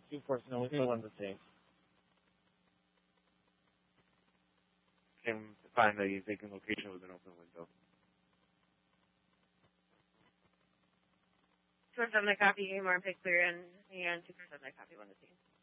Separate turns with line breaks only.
2-4, no, we still want the same.
Can find a vacant location with an open window.
Source on the copy, more pick clear, and 2% my copy, 1 to 2.